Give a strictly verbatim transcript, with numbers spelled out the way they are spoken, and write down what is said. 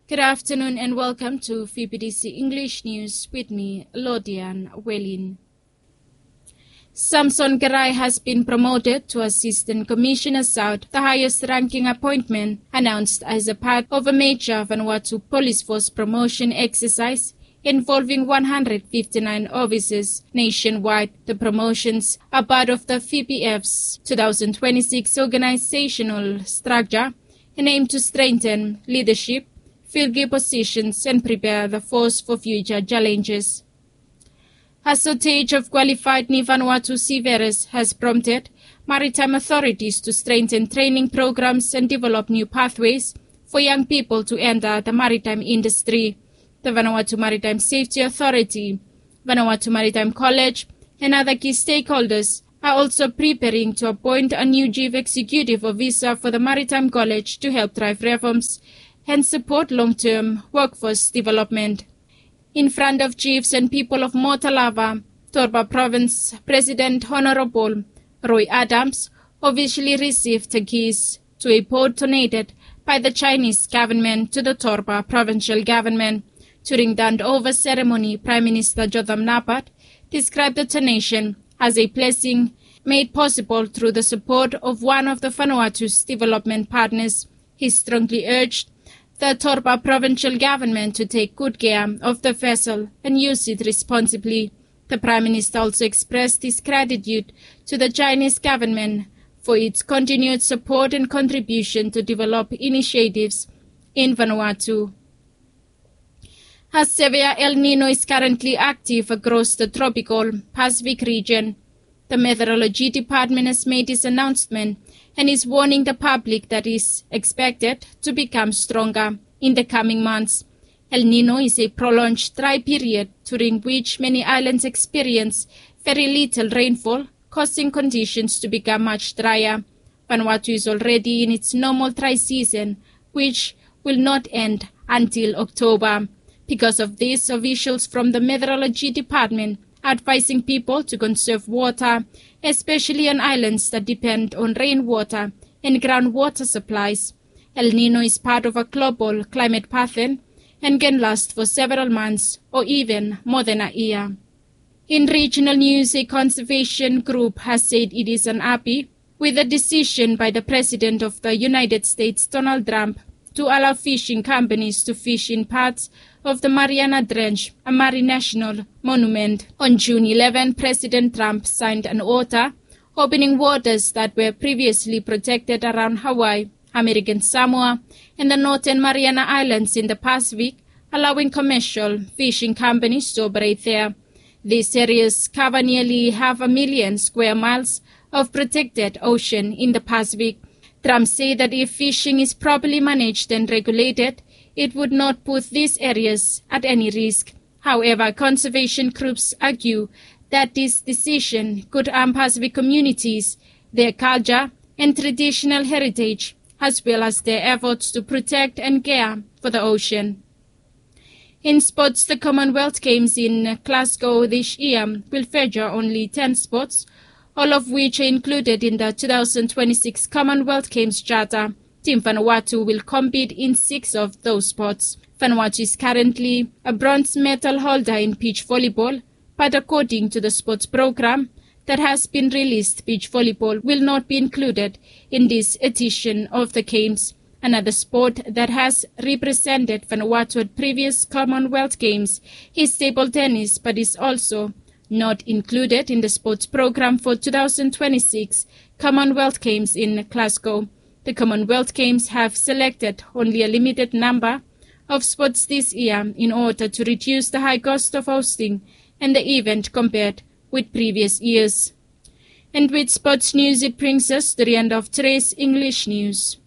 Good afternoon and welcome to V P D C English News with me, Lodian Welin. Samson Garai has been promoted to Assistant Commissioner South, the highest-ranking appointment announced as a part of a major Vanuatu Police Force promotion exercise involving one hundred fifty-nine officers nationwide. The promotions are part of the V P F's two thousand twenty-six organizational structure and aim to strengthen leadership, fill key positions, and prepare the force for future challenges. A shortage of qualified new Vanuatu seafarers has prompted maritime authorities to strengthen training programs and develop new pathways for young people to enter the maritime industry. The Vanuatu Maritime Safety Authority, Vanuatu Maritime College, and other key stakeholders are also preparing to appoint a new chief executive officer for the Maritime College to help drive reforms and support long-term workforce development. In front of chiefs and people of Motalava, Torba Province President Honorable Roy Adams officially received the keys to a port donated by the Chinese government to the Torba provincial government. During the handover ceremony, Prime Minister Jotham Napat described the donation as a blessing made possible through the support of one of the Vanuatu's development partners. He strongly urged the Torba provincial government to take good care of the vessel and use it responsibly. The Prime Minister also expressed his gratitude to the Chinese government for its continued support and contribution to develop initiatives in Vanuatu. A severe El Nino is currently active across the tropical Pacific region. The Meteorology Department has made this announcement and is warning the public that it is expected to become stronger in the coming months. El Nino is a prolonged dry period during which many islands experience very little rainfall, causing conditions to become much drier. Vanuatu is already in its normal dry season, which will not end until October. Because of this, officials from the Meteorology Department are advising people to conserve water, especially on islands that depend on rainwater and groundwater supplies. El Nino is part of a global climate pattern and can last for several months or even more than a year. In regional news, a conservation group has said it is unhappy with the decision by the President of the United States, Donald Trump, to allow fishing companies to fish in parts of the Mariana Trench, a marine national monument. On June eleventh, President Trump signed an order opening waters that were previously protected around Hawaii, American Samoa, and the Northern Mariana Islands in the Pacific, allowing commercial fishing companies to operate there. These areas cover nearly half a million square miles of protected ocean in the Pacific. Trump said that if fishing is properly managed and regulated, it would not put these areas at any risk. However, conservation groups argue that this decision could harm Pacific communities, their culture and traditional heritage, as well as their efforts to protect and care for the ocean. In sports, the Commonwealth Games in Glasgow this year will feature only ten sports, all of which are included in the two thousand twenty-six Commonwealth Games Charter. Team Vanuatu will compete in six of those sports. Vanuatu is currently a bronze medal holder in beach volleyball, but according to the sports program that has been released, beach volleyball will not be included in this edition of the Games. Another sport that has represented Vanuatu at previous Commonwealth Games is table tennis, but is also not included in the sports program for two thousand twenty-six Commonwealth Games in Glasgow. The Commonwealth Games have selected only a limited number of sports this year in order to reduce the high cost of hosting and the event compared with previous years. And with sports news, it brings us to the end of today's English news.